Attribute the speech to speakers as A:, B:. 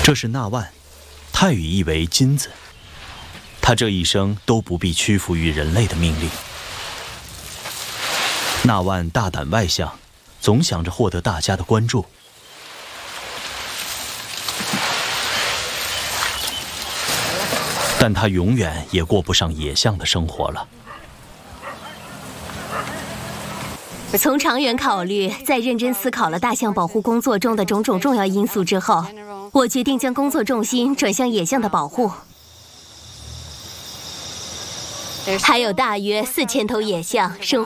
A: 这是纳万，泰语意为金子。他这一生都不必屈服于人类的命令。纳万大胆外向，总想着获得大家的关注。但他永远也过不上野象的生活了。
B: 从长远考虑，在认真思考了大象保护工作中的种种重要因素之后，我决定将工作重心转向野象的保护。还有大约4000头野象生活